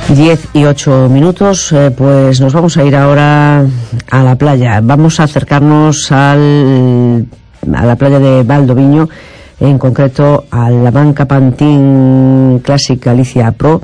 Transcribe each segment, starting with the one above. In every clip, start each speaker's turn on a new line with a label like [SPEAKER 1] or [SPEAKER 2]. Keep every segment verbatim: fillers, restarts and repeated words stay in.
[SPEAKER 1] diez y ocho minutos, eh, pues nos vamos a ir ahora a la playa. Vamos a acercarnos al, a la playa de Valdoviño, en concreto a la Banca Pantín Classic Galicia Pro,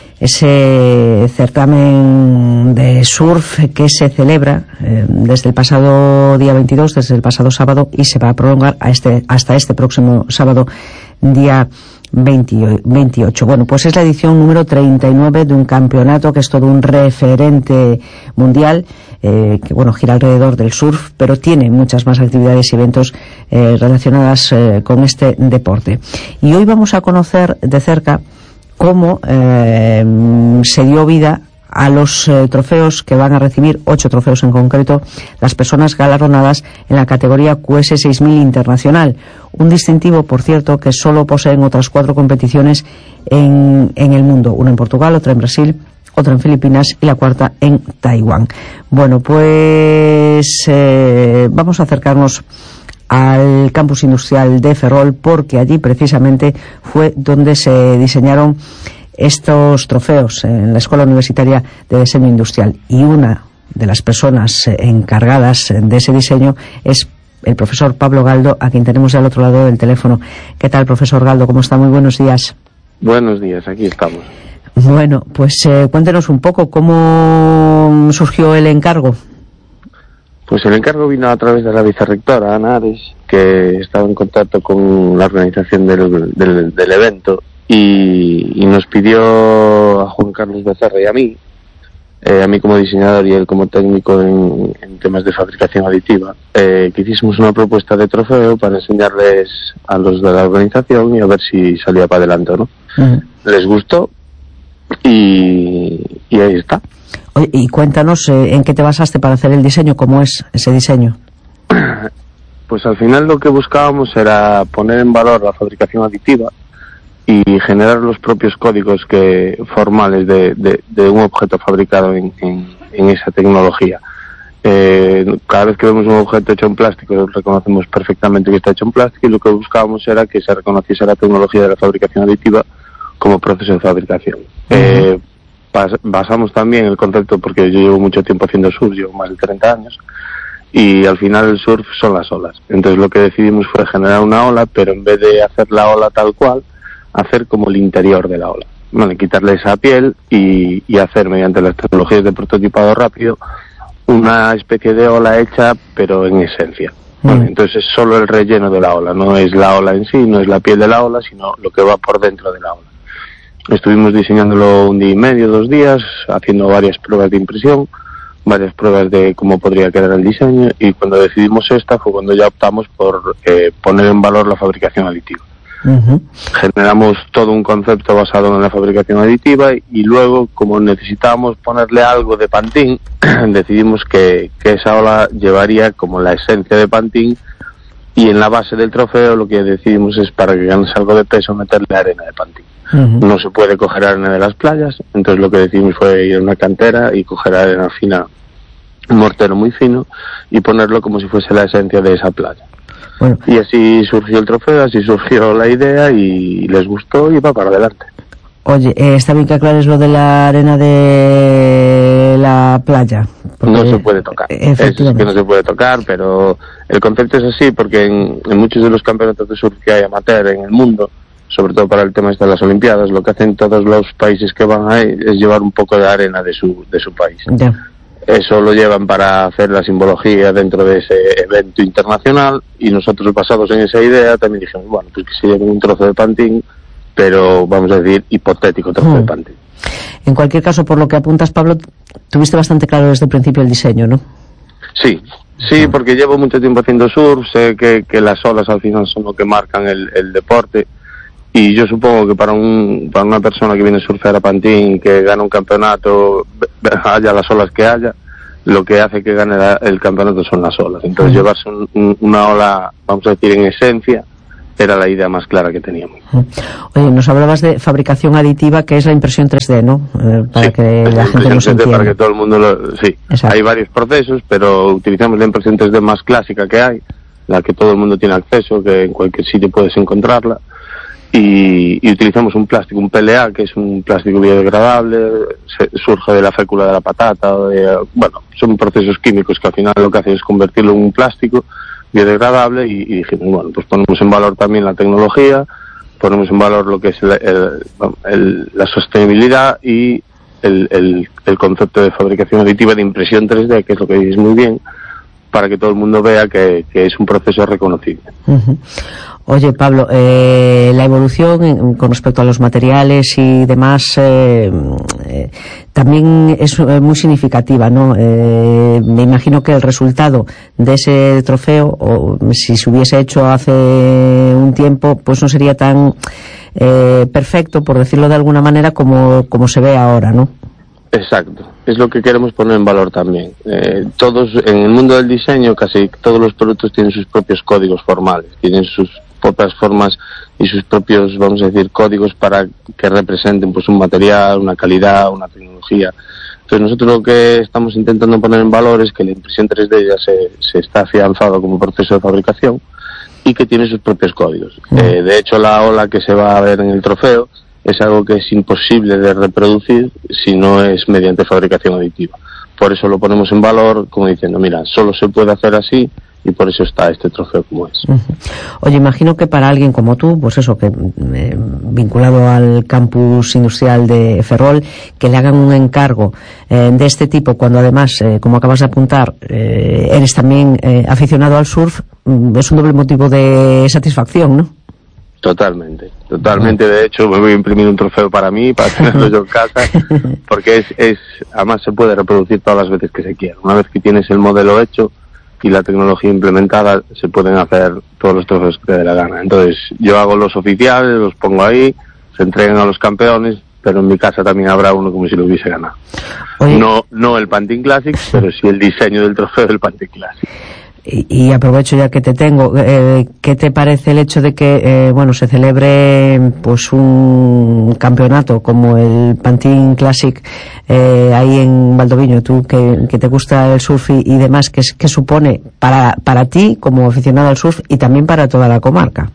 [SPEAKER 1] ese certamen de surf que se celebra eh, desde el pasado día veintidós, desde el pasado sábado, y se va a prolongar a este, hasta este próximo sábado, día veintiocho. Bueno, pues es la edición número treinta y nueve de un campeonato que es todo un referente mundial, eh, que bueno, gira alrededor del surf, pero tiene muchas más actividades y eventos eh, relacionadas eh, con este deporte. Y hoy vamos a conocer de cerca cómo eh, se dio vida a los eh, trofeos que van a recibir, ocho trofeos en concreto, las personas galardonadas en la categoría Q S seis mil Internacional. Un distintivo, por cierto, que solo poseen otras cuatro competiciones en, en el mundo. Una en Portugal, otra en Brasil, otra en Filipinas y la cuarta en Taiwán. Bueno, pues eh, vamos a acercarnos al campus industrial de Ferrol, porque allí precisamente fue donde se diseñaron estos trofeos en la Escuela Universitaria de Diseño Industrial, y una de las personas encargadas de ese diseño es el profesor Pablo Galdo, a quien tenemos al otro lado del teléfono. ¿Qué tal, profesor Galdo? ¿Cómo está? Muy buenos días.
[SPEAKER 2] Buenos días, aquí estamos.
[SPEAKER 1] Bueno, pues eh, cuéntenos un poco cómo surgió el encargo.
[SPEAKER 2] Pues el encargo vino a través de la vicerrectora, Ana Ares, que estaba en contacto con la organización del, del, del evento, y, y nos pidió a Juan Carlos Becerra y a mí, eh, a mí como diseñador y él como técnico en, en temas de fabricación aditiva, eh, que hiciésemos una propuesta de trofeo para enseñarles a los de la organización y a ver si salía para adelante o no. Uh-huh. Les gustó y, y ahí está.
[SPEAKER 1] Oye, y cuéntanos, eh, ¿en qué te basaste para hacer el diseño? ¿Cómo es ese diseño?
[SPEAKER 2] Pues al final lo que buscábamos era poner en valor la fabricación aditiva y generar los propios códigos que formales de, de, de un objeto fabricado en, en, en esa tecnología. Eh, cada vez que vemos un objeto hecho en plástico reconocemos perfectamente que está hecho en plástico, y lo que buscábamos era que se reconociese la tecnología de la fabricación aditiva como proceso de fabricación. Uh-huh. Eh, basamos también el concepto, porque yo llevo mucho tiempo haciendo surf, llevo más de treinta años, y al final el surf son las olas. Entonces lo que decidimos fue generar una ola, pero en vez de hacer la ola tal cual, hacer como el interior de la ola, ¿vale? Quitarle esa piel y, y hacer, mediante las tecnologías de prototipado rápido, una especie de ola hecha pero en esencia, ¿vale? Mm. Entonces es solo el relleno de la ola, no es la ola en sí, no es la piel de la ola, sino lo que va por dentro de la ola. Estuvimos diseñándolo un día y medio, dos días, haciendo varias pruebas de impresión, varias pruebas de cómo podría quedar el diseño, y cuando decidimos esta fue cuando ya optamos por eh, poner en valor la fabricación aditiva. Uh-huh. Generamos todo un concepto basado en la fabricación aditiva, y luego, como necesitábamos ponerle algo de Pantín, decidimos que, que esa ola llevaría como la esencia de Pantín, y en la base del trofeo lo que decidimos es, para que ganes algo de peso, meterle arena de Pantín. Uh-huh. No se puede coger arena de las playas, entonces lo que decidimos fue ir a una cantera y coger arena fina, un mortero muy fino, y ponerlo como si fuese la esencia de esa playa. Bueno. Y así surgió el trofeo, así surgió la idea, y les gustó y va para adelante.
[SPEAKER 1] Oye, eh, está bien que aclares lo de la arena de la playa.
[SPEAKER 2] No se puede tocar, es que no se puede tocar, pero el concepto es así, porque en, en muchos de los campeonatos de surf que hay amateur en el mundo, sobre todo para el tema de las Olimpiadas, lo que hacen todos los países que van ahí es llevar un poco de arena de su, de su país. Yeah. Eso lo llevan para hacer la simbología dentro de ese evento internacional, y nosotros, basados en esa idea, también dijimos, bueno, pues que se lleven un trozo de Pantín, pero vamos a decir hipotético trozo mm. de Pantín.
[SPEAKER 1] En cualquier caso, por lo que apuntas, Pablo, tuviste bastante claro desde el principio el diseño, ¿no?
[SPEAKER 2] Sí, sí, porque llevo mucho tiempo haciendo surf, sé que, que las olas al final son lo que marcan el, el deporte, y yo supongo que para un para una persona que viene a surfear a Pantín, que gana un campeonato, haya las olas que haya, lo que hace que gane la, el campeonato son las olas. Entonces uh-huh. llevarse un, un, una ola, vamos a decir, en esencia, era la idea más clara que teníamos.
[SPEAKER 1] Oye, nos hablabas de fabricación aditiva, que es la impresión tres D, ¿no? Eh, para
[SPEAKER 2] sí,
[SPEAKER 1] que la gente nos entienda.
[SPEAKER 2] Para que todo el mundo lo... Sí, exacto. Hay varios procesos, pero utilizamos la impresión tres D más clásica que hay, la que todo el mundo tiene acceso, que en cualquier sitio puedes encontrarla. y, y utilizamos un plástico, un P L A, que es un plástico biodegradable, se, surge de la fécula de la patata, o de, bueno, son procesos químicos que al final lo que hacen es convertirlo en un plástico biodegradable y, y dijimos, bueno, pues ponemos en valor también la tecnología, ponemos en valor lo que es el, el, el, la sostenibilidad y el, el, el concepto de fabricación aditiva de impresión tres D, que es lo que dices muy bien, para que todo el mundo vea que, que es un proceso reconocible.
[SPEAKER 1] Uh-huh. Oye, Pablo, eh, la evolución en, con respecto a los materiales y demás eh, eh, también es eh, muy significativa, ¿no? Eh, me imagino que el resultado de ese trofeo, o si se hubiese hecho hace un tiempo, pues no sería tan eh, perfecto, por decirlo de alguna manera, como, como se ve ahora, ¿no?
[SPEAKER 2] Exacto, es lo que queremos poner en valor también. Eh, todos, en el mundo del diseño, casi todos los productos tienen sus propios códigos formales, tienen sus propias formas y sus propios, vamos a decir, códigos para que representen pues un material, una calidad, una tecnología. Entonces nosotros lo que estamos intentando poner en valor es que la impresión tres D ya se, se está afianzado como proceso de fabricación y que tiene sus propios códigos. Mm. Eh, de hecho, la ola que se va a ver en el trofeo es algo que es imposible de reproducir si no es mediante fabricación aditiva. Por eso lo ponemos en valor, como diciendo, mira, solo se puede hacer así, y por eso está este trofeo como es.
[SPEAKER 1] Uh-huh. Oye, imagino que para alguien como tú, pues eso, que eh, vinculado al campus industrial de Ferrol, que le hagan un encargo eh, de este tipo, cuando además, eh, como acabas de apuntar, eh, eres también eh, aficionado al surf, es un doble motivo de satisfacción, ¿no?
[SPEAKER 2] Totalmente, totalmente. De hecho, me voy a imprimir un trofeo para mí, para tenerlo yo en casa, porque es, es, además se puede reproducir todas las veces que se quiera. Una vez que tienes el modelo hecho y la tecnología implementada, se pueden hacer todos los trofeos que te dé la gana. Entonces, yo hago los oficiales, los pongo ahí, se entregan a los campeones, pero en mi casa también habrá uno como si lo hubiese ganado. Oye. No, no el Pantin Classic, pero sí el diseño del trofeo del Pantin Classic.
[SPEAKER 1] Y, y aprovecho ya que te tengo, eh, ¿qué te parece el hecho de que eh, bueno se celebre pues un campeonato como el Pantin Classic eh, ahí en Valdoviño? Tú que, que te gusta el surf y, y demás, ¿qué, qué supone para, para ti como aficionado al surf y también para toda la comarca?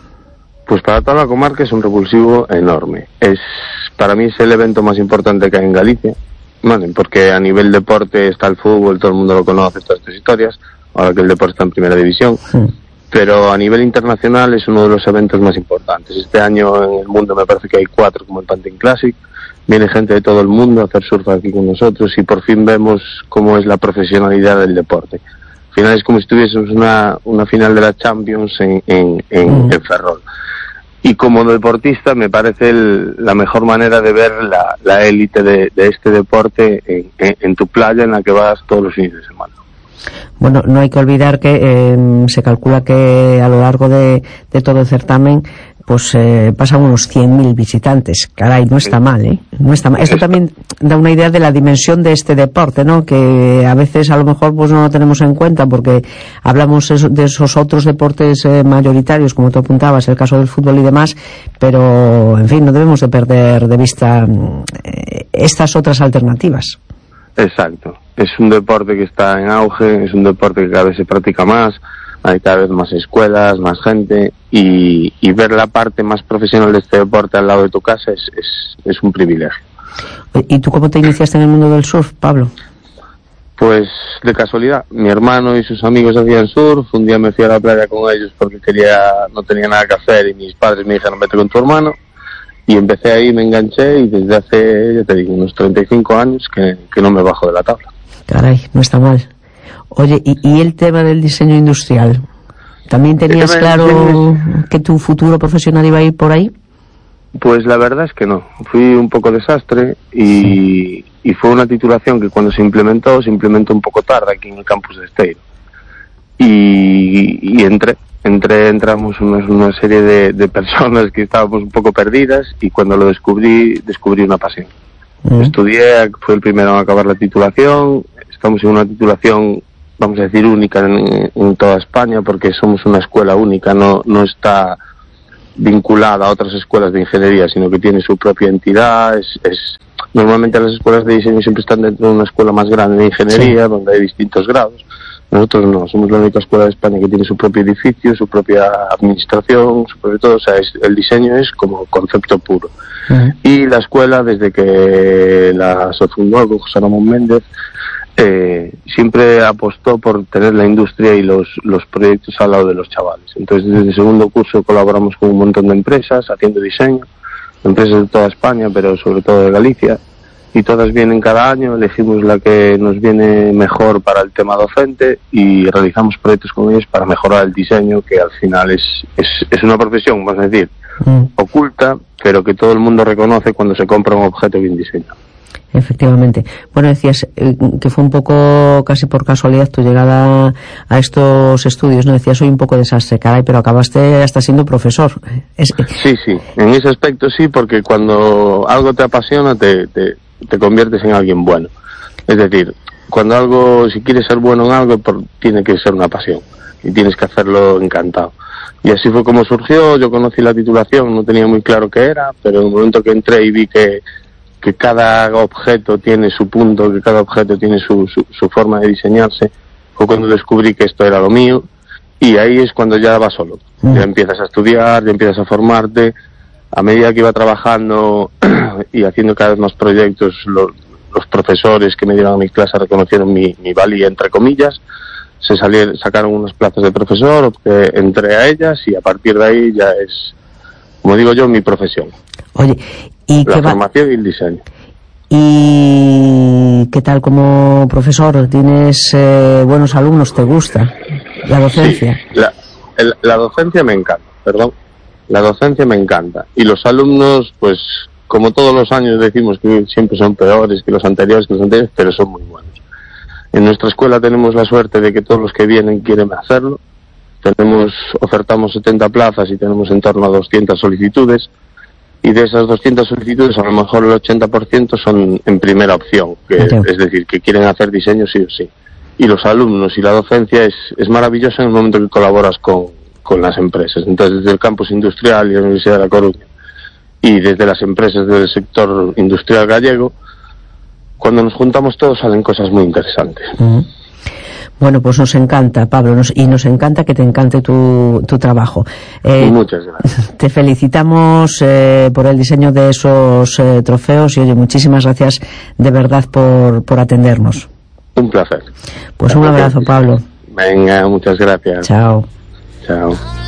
[SPEAKER 2] Pues para toda la comarca es un revulsivo enorme. Es, para mí es el evento más importante que hay en Galicia, ¿vale? Porque a nivel deporte está el fútbol, todo el mundo lo conoce, todas estas historias, ahora que el deporte está en primera división, sí. Pero a nivel internacional es uno de los eventos más importantes. Este año en el mundo me parece que hay cuatro como el Pantin Classic, viene gente de todo el mundo a hacer surf aquí con nosotros y por fin vemos cómo es la profesionalidad del deporte. Al final es como si tuviésemos una, una final de la Champions en, en, en, mm. en Ferrol. Y como deportista me parece el, la mejor manera de ver la, la élite de, de este deporte en, en, en tu playa en la que vas todos los fines de semana.
[SPEAKER 1] Bueno, no hay que olvidar que eh, se calcula que a lo largo de, de todo el certamen pues eh, pasan unos cien mil visitantes. Caray, no está mal, ¿eh? No está mal. Esto también da una idea de la dimensión de este deporte, ¿no? Que a veces a lo mejor pues no lo tenemos en cuenta porque hablamos de esos otros deportes eh, mayoritarios, como tú apuntabas, el caso del fútbol y demás, pero en fin, no debemos de perder de vista eh, estas otras alternativas.
[SPEAKER 2] Exacto. Es un deporte que está en auge, es un deporte que cada vez se practica más, hay cada vez más escuelas, más gente, y, y ver la parte más profesional de este deporte al lado de tu casa es, es, es un privilegio.
[SPEAKER 1] ¿Y tú cómo te iniciaste en el mundo del surf, Pablo?
[SPEAKER 2] Pues de casualidad, mi hermano y sus amigos hacían surf, un día me fui a la playa con ellos porque quería, no tenía nada que hacer y mis padres me dijeron vete con tu hermano. Y empecé ahí, me enganché y desde hace, ya te digo, unos treinta y cinco años que, que no me bajo de la tabla.
[SPEAKER 1] Caray, no está mal. Oye, ¿y, y el tema del diseño industrial? ¿También tenías claro diseño... que tu futuro profesional iba a ir por ahí?
[SPEAKER 2] Pues la verdad es que no. Fui un poco desastre y, sí. y fue una titulación que cuando se implementó, se implementó un poco tarde aquí en el campus de Esteiro. Y, y entré. Entré, entramos una, una serie de, de personas que estábamos un poco perdidas y cuando lo descubrí, descubrí una pasión. Uh-huh. Estudié, fui el primero a acabar la titulación, estamos en una titulación, vamos a decir, única en, en toda España porque somos una escuela única, no, no está vinculada a otras escuelas de ingeniería, sino que tiene su propia entidad. Es, es normalmente las escuelas de diseño siempre están dentro de una escuela más grande de ingeniería, sí. donde hay distintos grados. Nosotros no, somos la única escuela de España que tiene su propio edificio, su propia administración, su propio todo, o sea, es, el diseño es como concepto puro. Uh-huh. Y la escuela, desde que la se fundó con José Ramón Méndez, eh, siempre apostó por tener la industria y los, los proyectos al lado de los chavales. Entonces, desde el segundo curso colaboramos con un montón de empresas haciendo diseño, empresas de toda España, pero sobre todo de Galicia, y todas vienen cada año, elegimos la que nos viene mejor para el tema docente y realizamos proyectos con ellos para mejorar el diseño, que al final es, es, es una profesión, vamos a decir, mm. oculta, pero que todo el mundo reconoce cuando se compra un objeto bien diseñado.
[SPEAKER 1] Efectivamente. Bueno, decías eh, que fue un poco casi por casualidad tu llegada a estos estudios, ¿no? Decías, soy un poco desastre, caray, pero acabaste hasta siendo profesor. Es...
[SPEAKER 2] Sí, sí, en ese aspecto sí, porque cuando algo te apasiona te, te, te conviertes en alguien bueno. Es decir, cuando algo, si quieres ser bueno en algo, por, tiene que ser una pasión y tienes que hacerlo encantado. Y así fue como surgió. Yo conocí la titulación, no tenía muy claro qué era, pero en el momento que entré y vi que que cada objeto tiene su punto, que cada objeto tiene su, su, su forma de diseñarse, fue cuando descubrí que esto era lo mío, y ahí es cuando ya vas solo. Mm. Ya empiezas a estudiar, ya empiezas a formarte. A medida que iba trabajando y haciendo cada vez más proyectos, los, los profesores que me dieron a mi clase reconocieron mi, mi valía, entre comillas, se salieron, sacaron unas plazas de profesor, que entré a ellas, y a partir de ahí ya es, como digo yo, mi profesión.
[SPEAKER 1] Oye, ¿y
[SPEAKER 2] la
[SPEAKER 1] qué
[SPEAKER 2] formación
[SPEAKER 1] va...
[SPEAKER 2] y el diseño.
[SPEAKER 1] ¿Y qué tal como profesor? ¿Tienes eh, buenos alumnos? ¿Te gusta la docencia?
[SPEAKER 2] Sí, la, el, la docencia me encanta, perdón. La docencia me encanta. Y los alumnos, pues, como todos los años decimos que siempre son peores que los anteriores, que los anteriores, pero son muy buenos. En nuestra escuela tenemos la suerte de que todos los que vienen quieren hacerlo. Tenemos, ofertamos setenta plazas y tenemos en torno a doscientas solicitudes. Y de esas doscientas solicitudes, a lo mejor el ochenta por ciento son en primera opción, que, okay. es decir, que quieren hacer diseño sí o sí. Y los alumnos y la docencia es, es maravillosa en el momento que colaboras con, con las empresas. Entonces, desde el campus industrial y la Universidad de La Coruña, y desde las empresas del sector industrial gallego, cuando nos juntamos todos salen cosas muy interesantes.
[SPEAKER 1] Uh-huh. Bueno, pues nos encanta, Pablo, nos, y nos encanta que te encante tu, tu trabajo.
[SPEAKER 2] Eh, Muchas gracias.
[SPEAKER 1] Te felicitamos eh, por el diseño de esos eh, trofeos y, oye, muchísimas gracias de verdad por, por atendernos.
[SPEAKER 2] Un placer.
[SPEAKER 1] Pues un abrazo, Pablo.
[SPEAKER 2] Venga, muchas gracias.
[SPEAKER 1] Chao.
[SPEAKER 2] Chao.